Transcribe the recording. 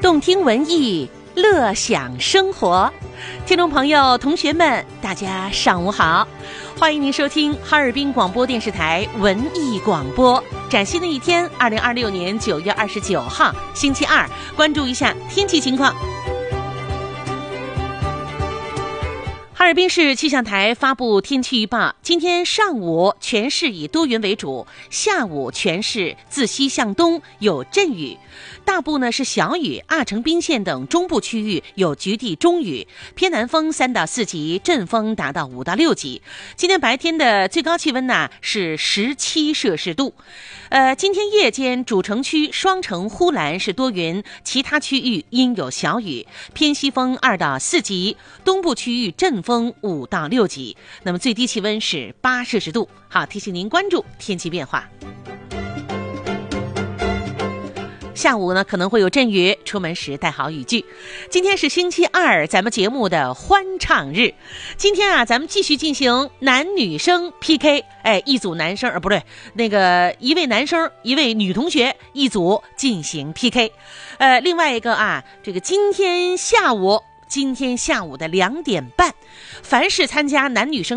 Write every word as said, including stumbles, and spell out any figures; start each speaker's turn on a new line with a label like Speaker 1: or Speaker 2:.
Speaker 1: 动听文艺，乐享生活。听众朋友、同学们，大家上午好，欢迎您收听哈尔滨广播电视台文艺广播。崭新的一天，二零二六年九月二十九号，星期二，关注一下天气情况。哈尔滨市气象台发布天气预报，今天上午全市以多云为主，下午全市自西向东有阵雨，大部呢是小雨，阿城宾县等中部区域有局地中雨，偏南风三到四级，阵风达到五到六级。今天白天的最高气温呢是十七摄氏度。呃，今天夜间主城区双城、呼兰是多云，其他区域阴有小雨，偏西风二到四级，东部区域阵风五到六级。那么最低气温是八摄氏度。好，提醒您关注天气变化。下午呢可能会有阵雨，出门时带好雨具。今天是星期二，咱们节目的欢唱日。今天啊，咱们继续进行男女生 P K， 哎，一组男生，呃，不对，那个一位男生，一位女同学，一组进行 P K。呃，另外一个啊，这个今天下午，今天下午的两点半，凡是参加男女生